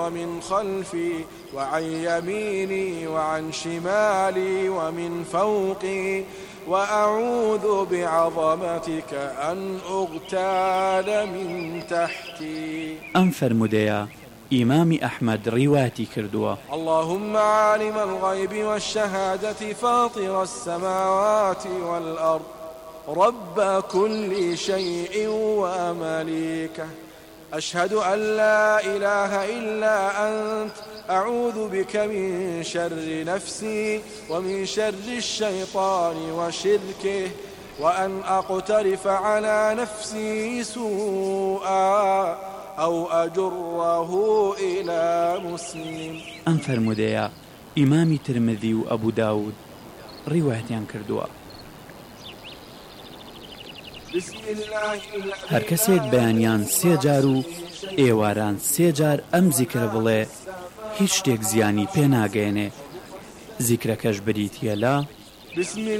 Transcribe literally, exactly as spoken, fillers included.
ومن خلفي وعن يميني وعن شمالي ومن فوقي وأعوذ بعظمتك أن أغتال من تحتي. أم فرموديا إمام أحمد رواتي كردوا. اللهم عالم الغيب والشهادة فاطر السماوات والأرض رب كل شيء ومليكه أشهد أن لا إله إلا أنت أعوذ بك من شر نفسي ومن شر الشيطان وشركه وأن أقترف على نفسي سوءا أو أجره إلى مسلم. أم فرموديا إمام ترمذي وأبو داود روايتيان كردوا. هەر کەسێک بەیانیان سێ جار و ئێواران سێ جار ئەم زیکرە بڵێ هیچ شتێک زیانی پێ ناگەێنێ. زیکرەکەش بریتیە لا